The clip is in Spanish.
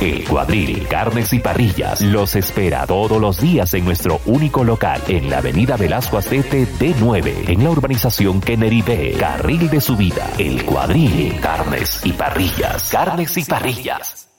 El Cuadril Carnes y Parrillas los espera todos los días en nuestro único local en la avenida Velasco Astete D9, en la urbanización Kennedy B, Carril de Subida. El Cuadril Carnes y Parrillas. Carnes y Parrillas.